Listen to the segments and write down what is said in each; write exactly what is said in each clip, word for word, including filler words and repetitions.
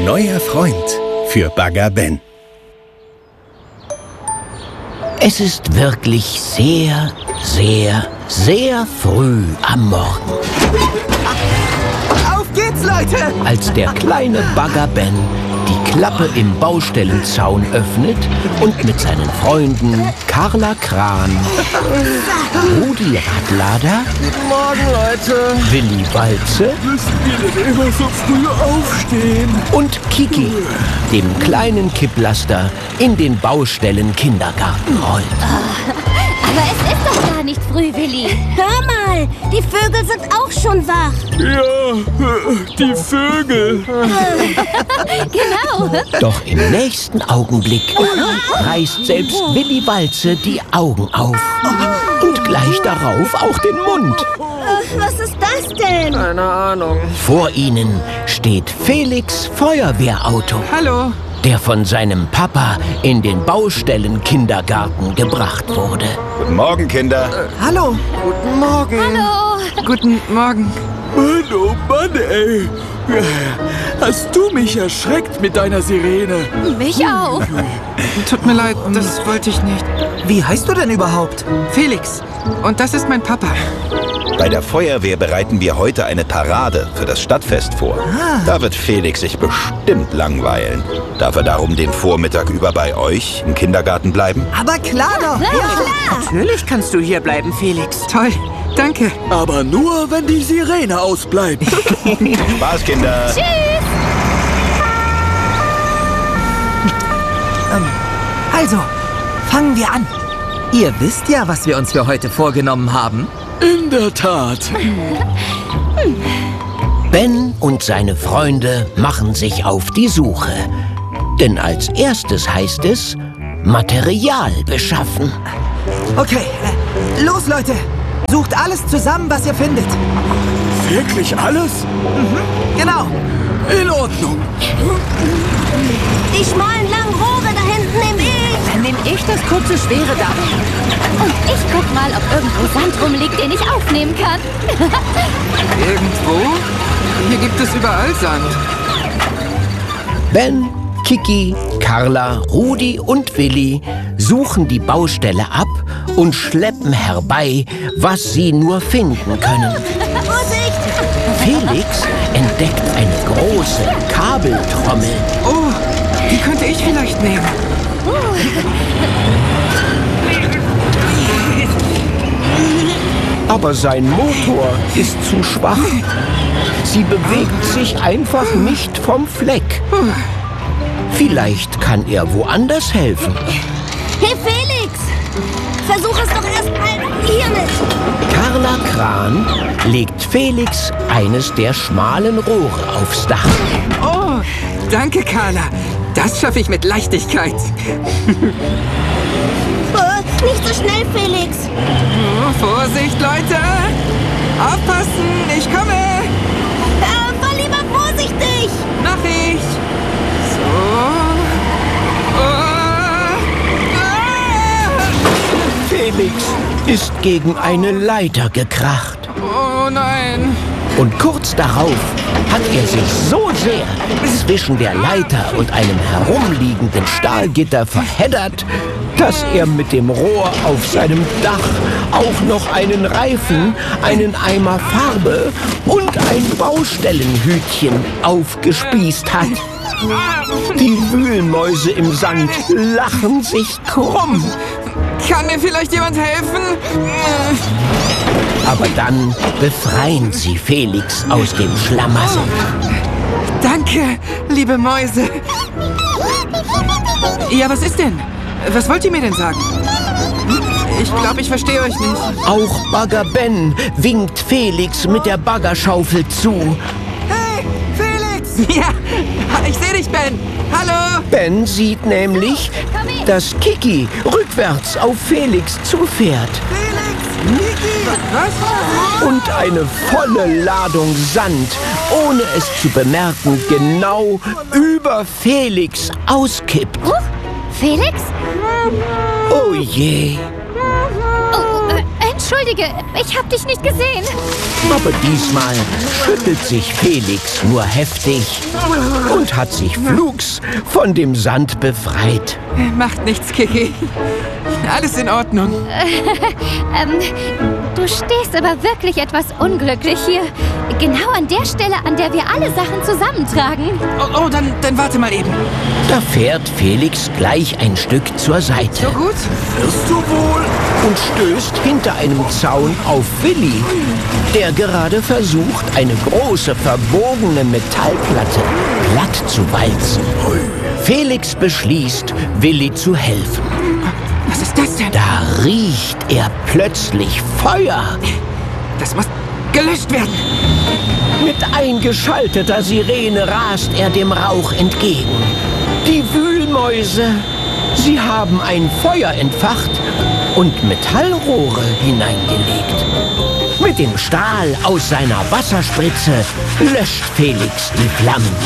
Ein neuer Freund für Bagger Ben. Es ist wirklich sehr, sehr, sehr früh am Morgen. Auf geht's, Leute! Als der kleine Bagger Ben die Klappe im Baustellenzaun öffnet und mit seinen Freunden Carla Kran, Rudi Radlader, Guten Morgen, Leute! Willi Walze Müssen wir denn immer so früh aufstehen? und Kiki, dem kleinen Kipplaster, in den Baustellenkindergarten rollt. Aber es ist doch gar nicht früh, Willi. Hör mal, die Vögel sind auch schon wach. Ja, äh, die Vögel. Genau. Doch im nächsten Augenblick reißt selbst Willi Walze die Augen auf und gleich darauf auch den Mund. Was ist das denn? Keine Ahnung. Vor ihnen steht Felix' Feuerwehrauto, Hallo. der von seinem Papa in den Baustellenkindergarten gebracht wurde. Guten Morgen, Kinder. Hallo. Guten Morgen. Hallo. Guten Morgen. Mann, oh Mann, ey. Hast du mich erschreckt mit deiner Sirene? Mich auch. Tut mir leid, das wollte ich nicht. Wie heißt du denn überhaupt? Felix. Und das ist mein Papa. Bei der Feuerwehr bereiten wir heute eine Parade für das Stadtfest vor. Da wird Felix sich bestimmt langweilen. Darf er darum den Vormittag über bei euch im Kindergarten bleiben? Aber klar doch. Ja, natürlich kannst du hier bleiben, Felix. Toll. Danke. Aber nur, wenn die Sirene ausbleibt. Spaß, Kinder. Also, fangen wir an. Ihr wisst ja, was wir uns für heute vorgenommen haben. In der Tat. Ben und seine Freunde machen sich auf die Suche. Denn als erstes heißt es, Material beschaffen. Okay, äh, los, Leute. Sucht alles zusammen, was ihr findet. Wirklich alles? Genau. In Ordnung. Die schmalen langen Rohre da hinten nehme ich. Dann nehme ich das kurze, schwere Dach. Und ich guck mal, ob irgendwo Sand rumliegt, den ich aufnehmen kann. Irgendwo? Hier gibt es überall Sand. Ben, Kiki, Carla, Rudi und Willi suchen die Baustelle ab und schleppen herbei, was sie nur finden können. Vorsicht! Felix entdeckt eine große Kabeltrommel. Oh, die könnte ich vielleicht nehmen. Aber sein Motor ist zu schwach. Sie bewegt sich einfach nicht vom Fleck. Vielleicht kann er woanders helfen. Hey, Felix! Versuch es doch erst mal hiermit. Carla Kran legt Felix eines der schmalen Rohre aufs Dach. Oh, danke, Carla. Das schaffe ich mit Leichtigkeit. Oh, nicht so schnell, Felix. Oh, Vorsicht, Leute! Aufpassen, ich komme! Äh, fahr lieber vorsichtig. Mach ich! So. Oh. Ah. Felix ist gegen eine Leiter gekracht. Oh nein! Und kurz darauf hat er sich so sehr zwischen der Leiter und einem herumliegenden Stahlgitter verheddert, dass er mit dem Rohr auf seinem Dach auch noch einen Reifen, einen Eimer Farbe und ein Baustellenhütchen aufgespießt hat. Die Wühlmäuse im Sand lachen sich krumm. Kann mir vielleicht jemand helfen? Aber dann befreien sie Felix aus dem Schlamassel. Danke, liebe Mäuse. Ja, was ist denn? Was wollt ihr mir denn sagen? Ich glaube, ich verstehe euch nicht. Auch Bagger Ben winkt Felix mit der Baggerschaufel zu. Hey, Felix! Ja, ich sehe dich, Ben. Hallo! Ben sieht nämlich, dass Kiki rückwärts auf Felix zufährt Was? und eine volle Ladung Sand, ohne es zu bemerken, genau über Felix auskippt. Huch, Felix? Oh je. Oh, äh, Entschuldige, ich hab dich nicht gesehen. Aber diesmal schüttelt sich Felix nur heftig und hat sich flugs von dem Sand befreit. Macht nichts, Kiki. Alles in Ordnung. ähm, du stehst aber wirklich etwas unglücklich hier. Genau an der Stelle, an der wir alle Sachen zusammentragen. Oh, oh dann, dann warte mal eben. Da fährt Felix gleich ein Stück zur Seite. So gut? Wirst du wohl? Und stößt hinter einem Zaun auf Willi, der gerade versucht, eine große verbogene Metallplatte glatt zu walzen. Felix beschließt, Willi zu helfen. Was ist das denn? Da riecht er plötzlich Feuer. Das muss gelöscht werden. Mit eingeschalteter Sirene rast er dem Rauch entgegen. Die Wühlmäuse, sie haben ein Feuer entfacht und Metallrohre hineingelegt. Mit dem Strahl aus seiner Wasserspritze löscht Felix die Flammen.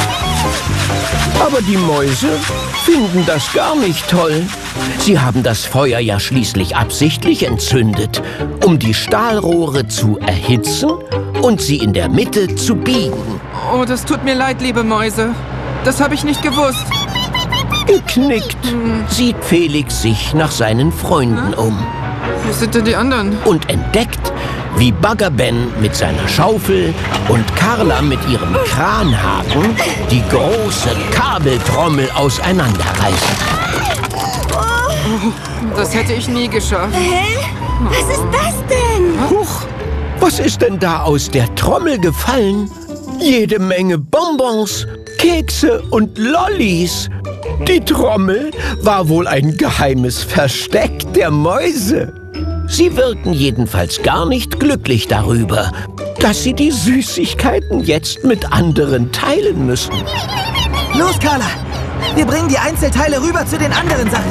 Aber die Mäuse finden das gar nicht toll. Sie haben das Feuer ja schließlich absichtlich entzündet, um die Stahlrohre zu erhitzen und sie in der Mitte zu biegen. Oh, das tut mir leid, liebe Mäuse. Das habe ich nicht gewusst. Geknickt sieht Felix sich nach seinen Freunden um Wo sind denn die anderen? und entdeckt, wie Bagger Ben mit seiner Schaufel und Carla mit ihrem Kranhaken die große Kabeltrommel auseinanderreißen. Das hätte ich nie geschafft. Hä? Was ist das denn? Huch, was ist denn da aus der Trommel gefallen? Jede Menge Bonbons, Kekse und Lollis. Die Trommel war wohl ein geheimes Versteck der Mäuse. Sie wirken jedenfalls gar nicht glücklich darüber, dass sie die Süßigkeiten jetzt mit anderen teilen müssen. Los, Carla! Wir bringen die Einzelteile rüber zu den anderen Sachen.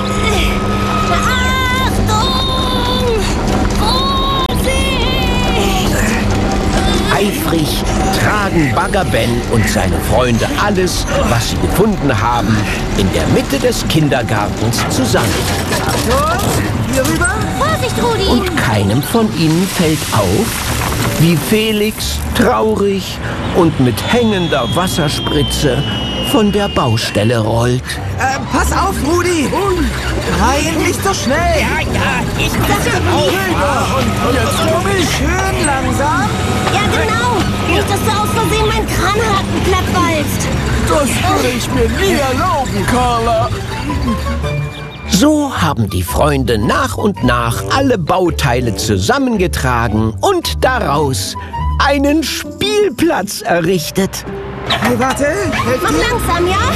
Achtung! Vorsicht! Eifrig tragen Bagger Ben und seine Freunde alles, was sie gefunden haben, in der Mitte des Kindergartens zusammen. Und hier rüber. Vorsicht, Rudi! Und keinem von ihnen fällt auf, wie Felix traurig und mit hängender Wasserspritze von der Baustelle rollt. Äh, pass auf, Rudi! Nein, nicht so schnell! Ja, ja, ich passe auf. Und jetzt komm ich schön langsam. Ja, genau! Nicht, dass du aus Versehen meinen Kranhaken plattwalzt. Das würde ich mir nie erlauben, Carla. So haben die Freunde nach und nach alle Bauteile zusammengetragen und daraus einen Spielplatz errichtet. Hey, warte! Helft Mach mir. langsam, ja?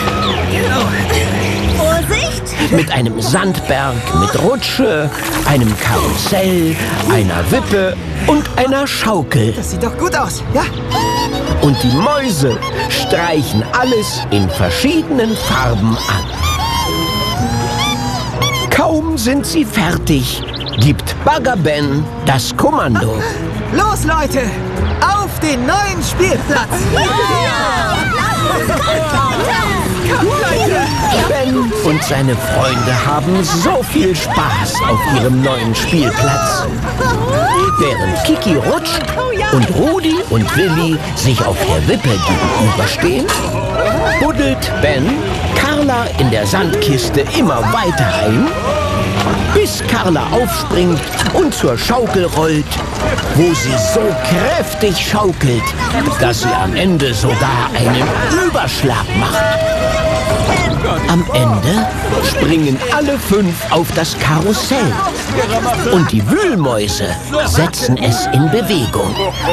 Vorsicht! Mit einem Sandberg, mit Rutsche, einem Karussell, einer Wippe und einer Schaukel. Das sieht doch gut aus, ja? Und die Mäuse streichen alles in verschiedenen Farben an. Kaum sind sie fertig, gibt Bagger Ben das Kommando. Los, Leute! Auf den neuen Spielplatz! Ben und seine Freunde haben so viel Spaß auf ihrem neuen Spielplatz. Während Kiki rutscht und Rudi und Willi sich auf der Wippe gegenüberstehen, buddelt Ben Carla in der Sandkiste immer weiter ein, bis Carla aufspringt und zur Schaukel rollt, wo sie so kräftig schaukelt, dass sie am Ende sogar einen Überschlag macht. Am Ende springen alle fünf auf das Karussell und die Wühlmäuse setzen es in Bewegung.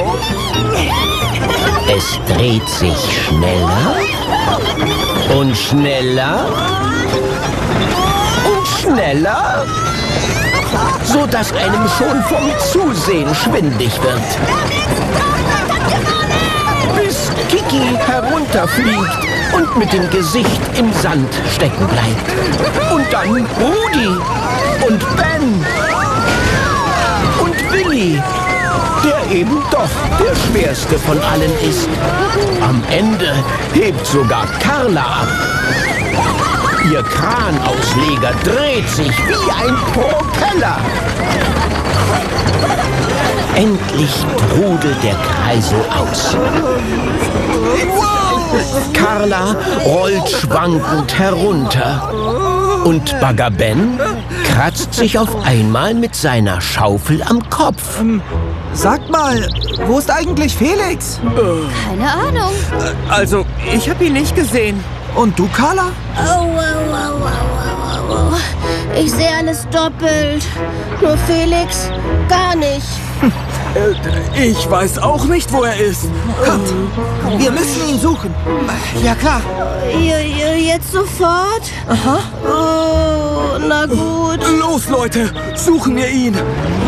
Es dreht sich schneller und schneller und schneller, so dass einem schon vom Zusehen schwindig wird. Bis Kiki herunterfliegt und mit dem Gesicht im Sand stecken bleibt. Und dann Rudi und Ben und Willi, der eben doch der schwerste von allen ist. Am Ende hebt sogar Carla ab. Ihr Kranausleger dreht sich wie ein Propeller. Endlich trudelt der Kreisel aus. Carla rollt schwankend herunter. Und Bagger Ben kratzt sich auf einmal mit seiner Schaufel am Kopf. Sag mal, wo ist eigentlich Felix? Keine Ahnung. Also, ich habe ihn nicht gesehen. Und du, Carla? Au, au, au, au, au, au. Ich sehe alles doppelt. Nur Felix gar nicht. Äh, ich weiß auch nicht, wo er ist. Kommt, wir müssen ihn suchen. Ja, klar. Ihr, ihr jetzt sofort? Aha. Oh, na gut. Los, Leute, suchen wir ihn.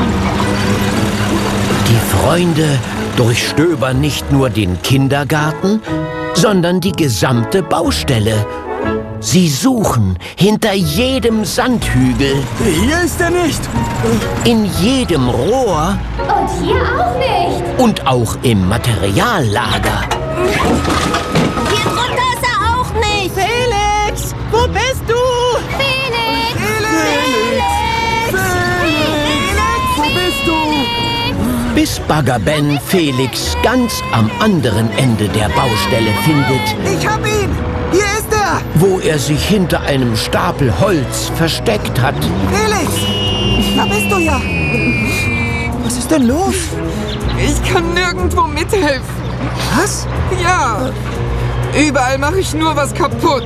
Die Freunde durchstöbern nicht nur den Kindergarten, sondern die gesamte Baustelle. Sie suchen hinter jedem Sandhügel, Hier ist er nicht. in jedem Rohr Und hier auch nicht. und auch im Materiallager. Hier drunter ist er auch nicht. Felix, wo bist du? Felix! Felix, wo bist du? Bis Bagger Ben Felix ganz am anderen Ende der Baustelle findet, Ich hab ihn! Hier ist er! wo er sich hinter einem Stapel Holz versteckt hat. Felix! Da bist du ja! Was ist denn los? Ich kann nirgendwo mithelfen. Was? Ja. Überall mache ich nur was kaputt.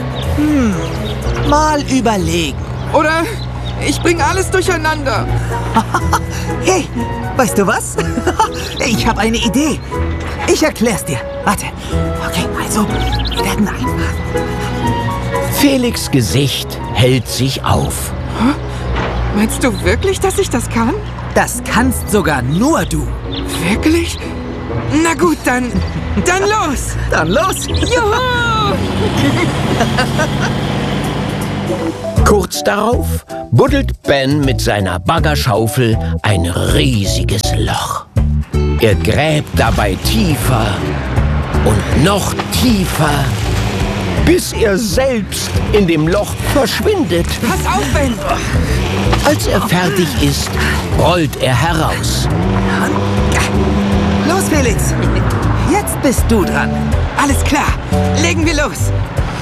Mal überlegen. Oder ich bringe alles durcheinander. Hey, weißt du was? Ich habe eine Idee. Ich erklär's dir. Warte. Okay, also, wir werden einmal. Felix' Gesicht hält sich auf. Meinst du wirklich, dass ich das kann? Das kannst sogar nur du. Wirklich? Na gut, dann, dann los. Dann los. Juhu! Kurz darauf buddelt Ben mit seiner Baggerschaufel ein riesiges Loch. Er gräbt dabei tiefer und noch tiefer, bis er selbst in dem Loch verschwindet. Pass auf, Ben. Als er fertig ist, rollt er heraus. Los, Felix. Jetzt bist du dran. Alles klar. Legen wir los.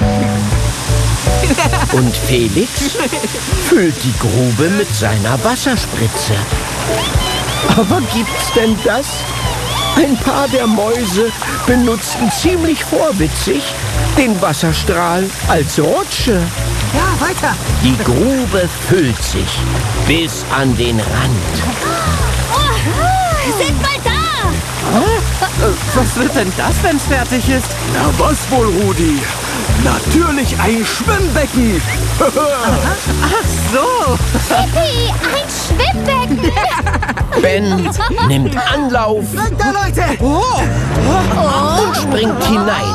Und Felix füllt die Grube mit seiner Wasserspritze. Aber gibt's denn das? Ein paar der Mäuse benutzten ziemlich vorwitzig den Wasserstrahl als Rutsche. Ja, weiter. Die Grube füllt sich bis an den Rand. Oh, sind bald da! Was wird denn das, wenn's fertig ist? Na was wohl, Rudi? Natürlich ein Schwimmbecken. So. Yippie, ein Schwimmbecken! Ben nimmt Anlauf Da, Leute. und springt hinein,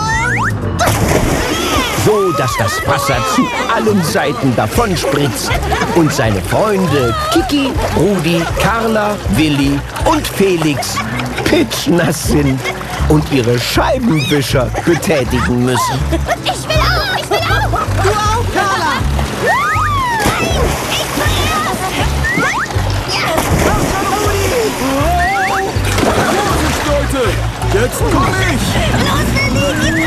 so dass das Wasser zu allen Seiten davonspritzt und seine Freunde Kiki, Rudi, Carla, Willi und Felix pitschnass sind und ihre Scheibenwischer betätigen müssen. Ich will auch! Ich will auch! Du auch, Carla. Leute, jetzt komm ich.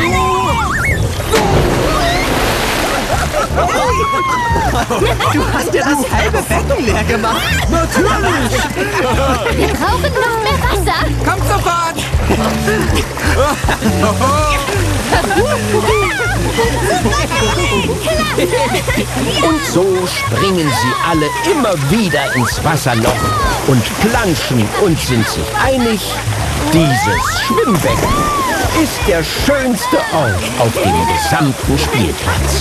Du hast ja das halbe Becken leer gemacht. Natürlich. Wir brauchen noch mehr Wasser! Kommt sofort. Und so springen sie alle immer wieder ins Wasserloch und planschen und sind sich einig, dieses Schwimmbecken ist der schönste Ort auf dem gesamten Spielplatz.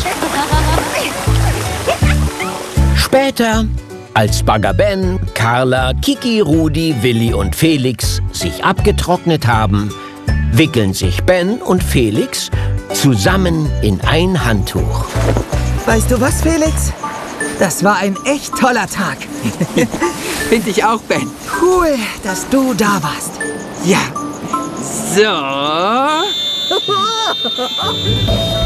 Später, als Bagger Ben, Carla, Kiki, Rudi, Willi und Felix sich abgetrocknet haben, wickeln sich Ben und Felix zusammen in ein Handtuch. Weißt du was, Felix? Das war ein echt toller Tag. Finde ich auch, Ben. Cool, dass du da warst. Ja. So.